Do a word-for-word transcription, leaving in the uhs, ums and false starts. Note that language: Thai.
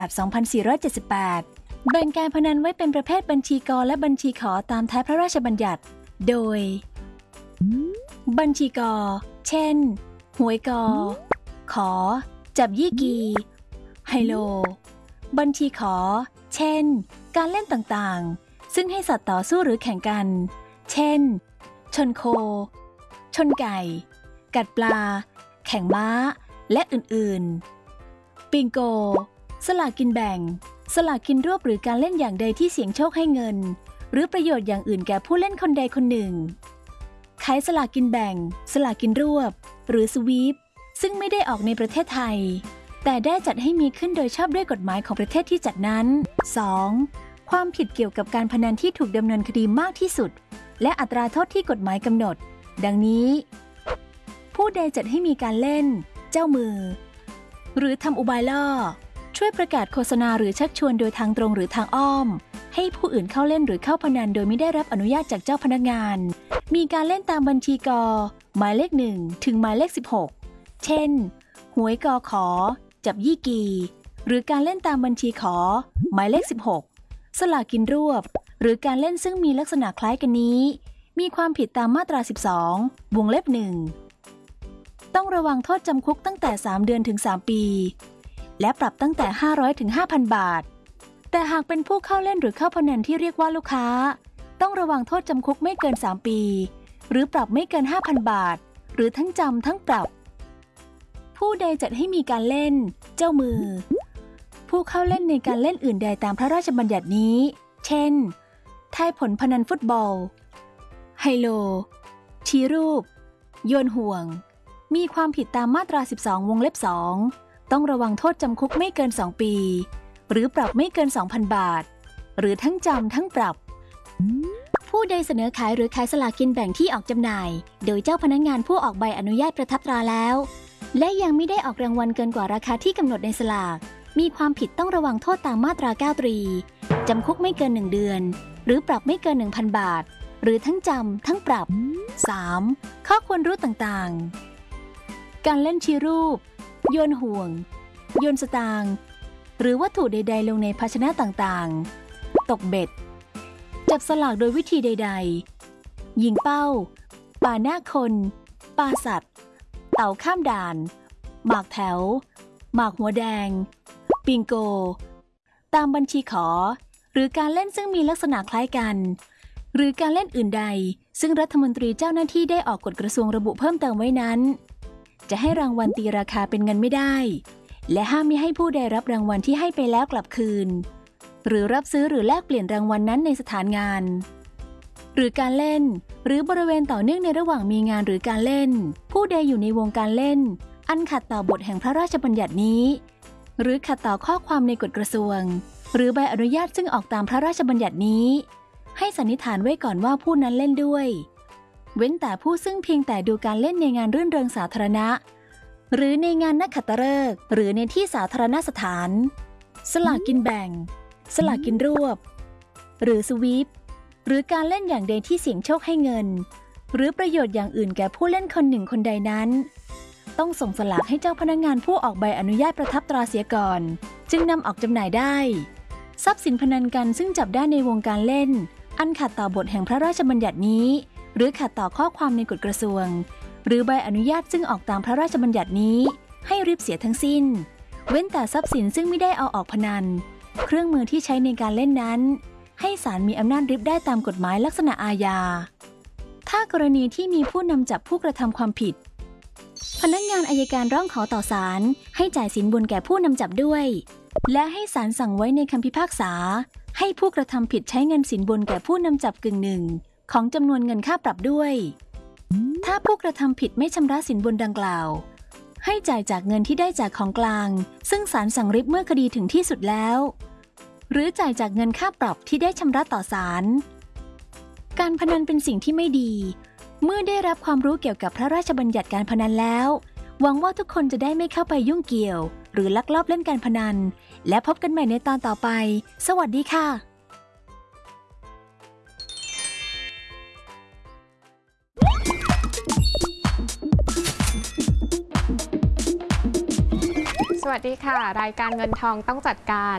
สองพันสี่ร้อยเจ็ดสิบแปด แบ่งการพนันไว้เป็นประเภทบัญชีกและบัญชีขอตามท้ายพระราชบัญญัติ โดย บัญชีกเช่น หวยกขอ จับยี่กี ไฮโล บัญชีขอ เช่น การเล่นต่างๆซึ่งให้สัตว์ต่อสู้หรือแข่งกัน เช่น ชนโค ชนไก่ กัดปลา แข่งม้า และอื่นๆ บิงโก สลากกินแบ่ง สลากกินรวบหรือการเล่นอย่างใดที่เสี่ยงโชคให้เงิน หรือประโยชน์อย่างอื่นแก่ผู้เล่นคนใดคนหนึ่ง ขายสลากกินแบ่ง สลากกินรวบ หรือสวีปซึ่งไม่ได้ออกในประเทศไทย แต่ได้จัดให้มีขึ้นโดยชอบด้วยกฎหมายของประเทศที่จัดนั้น สอง ความผิดเกี่ยวกับการพนันที่ถูกดำเนินคดีมากที่สุด และอัตราโทษที่กฎหมายกำหนด ดังนี้ ผู้ใดจัดให้มีการเล่น เจ้ามือ หรือทำอุบายล่อ ช่วยประกาศโฆษณาหรือชักชวนโดยทางตรงหรือทางอ้อม ให้ผู้อื่นเข้าเล่นหรือเข้าพนันโดยไม่ได้รับอนุญาตจากเจ้าพนักงาน มีการเล่นตามบัญชีกหมายเลขหนึ่งถึงหมายเลขสิบหก เช่น หวยกขอ จับยี่กี หรือการเล่นตามบัญชีขอ หมายเลขสิบหก สลากกินรวบ หรือการเล่นซึ่งมีลักษณะคล้ายกันนี้ มีความผิดตามมาตราสิบสอง วงเล็บหนึ่ง ต้องระวังโทษจำคุกตั้งแต่สามเดือนถึงสามปี และปรับตั้งแต่ห้าร้อยถึงห้าพัน บาท แต่หากเป็นผู้เข้าเล่นหรือเข้าพนันที่เรียกว่าลูกค้าต้องระวังโทษจำคุกไม่เกินสามปีหรือปรับไม่เกิน ห้าพัน บาทหรือทั้งจำทั้งปรับผู้ใดจัดให้มีการเล่นเจ้ามือผู้เข้าเล่นในการเล่นอื่นใดตามพระราชบัญญัตินี้เช่นทายผลพนันฟุตบอลไฮโลชี้รูปโยนห่วงมีความผิดตามมาตราสิบสองวงเล็บสองต้องระวังโทษจำคุกไม่เกินสองปีหรือปรับไม่เกิน สองพัน บาทหรือทั้งจำทั้งปรับผู้ใดเสนอขายหรือขายสลากกินแบ่งที่ออกจำหน่ายโดยเจ้าพนักงานผู้ออกใบอนุญาตประทับตราแล้วและยังไม่ได้ออกรางวัลเกินกว่าราคาที่กำหนดในสลากมีความผิดต้องระวังโทษตามมาตราเก้าตรีจำคุกไม่เกินหนึ่งเดือนหรือปรับไม่เกิน หนึ่งพัน บาทหรือทั้งจำทั้งปรับ สาม ข้อควรรู้ต่างๆการเล่นชี้รูปโยนห่วงโยนสตางค์หรือวัตถุใดๆลงในภาชนะต่างๆตกเบ็ดจับสลากโดยวิธีใดๆยิงเป้าป่าหน้าคนปาสัตว์เต่าข้ามด่านหมากแถวหมากหัวแดงปิงโกตามบัญชีขอหรือการเล่นซึ่งมีลักษณะคล้ายกันหรือการเล่นอื่นใดซึ่งรัฐมนตรีเจ้าหน้าที่ได้ออกกฎกระทรวงระบุเพิ่มเติมไว้นั้นจะให้รางวัลตีราคาเป็นเงินไม่ได้และห้ามมิให้ผู้ใดรับรางวัลที่ให้ไปแล้วกลับคืนหรือรับซื้อหรือแลกเปลี่ยนรางวัล นั้นในสถานงานหรือการเล่นหรือบริเวณต่อเนื่องในระหว่างมีงานหรือการเล่นผู้ใดอยู่ในวงการเล่นอันขัดต่อบทแห่งพระราชบัญญัตินี้หรือขัดต่อข้อความในกฎกระทรวงหรือใบอนุญาตซึ่งออกตามพระราชบัญญัตินี้ให้สันนิษฐานไว้ก่อนว่าผู้นั้นเล่นด้วยเว้นแต่ผู้ซึ่งเพียงแต่ดูการเล่นในงานรื่นเริงสาธารณะหรือในงานนักขัตฤกษ์หรือในที่สาธารณสถานสลากกินแบ่งสลากกินรวบหรือสวีปหรือการเล่นอย่างใดที่เสี่ยงโชคให้เงินหรือประโยชน์อย่างอื่นแก่ผู้เล่นคนหนึ่งคนใดนั้นต้องส่งสลากให้เจ้าพนักงานผู้ออกใบอนุญาตประทับตราเสียก่อนจึงนำออกจำหน่ายได้ทรัพย์สินพนันกันซึ่งจับได้ในวงการเล่นอันขัดต่อบทแห่งพระราชบัญญัตินี้หรือขัดต่อข้อความในกฎกระทรวงหรือใบอนุญาตซึ่งออกตามพระราชบัญญัตินี้ให้ริบเสียทั้งสิ้นเว้นแต่ทรัพย์สินซึ่งไม่ได้เอาออกพนันเครื่องมือที่ใช้ในการเล่นนั้นให้ศาลมีอำนาจริบได้ตามกฎหมายลักษณะอาญาถ้ากรณีที่มีผู้นำจับผู้กระทำความผิดพนักงานอัยการร้องขอต่อศาลให้จ่ายสินบนแก่ผู้นำจับด้วยและให้ศาลสั่งไว้ในคำพิพากษาให้ผู้กระทำผิดใช้เงินสินบนแก่ผู้นำจับกึ่งหนึ่งของจำนวนเงินค่าปรับด้วยถ้าผู้กระทำผิดไม่ชำระสินบนดังกล่าวให้จ่ายจากเงินที่ได้จากของกลางซึ่งศาลสั่งริบเมื่อคดีถึงที่สุดแล้วหรือจ่ายจากเงินค่าปรับที่ได้ชำระต่อศาลการพนันเป็นสิ่งที่ไม่ดีเมื่อได้รับความรู้เกี่ยวกับพระราชบัญญัติการพนันแล้วหวังว่าทุกคนจะได้ไม่เข้าไปยุ่งเกี่ยวหรือลักลอบเล่นการพนันและพบกันใหม่ในตอนต่อไปสวัสดีค่ะสวัสดีค่ะรายการเงินทองต้องจัดการ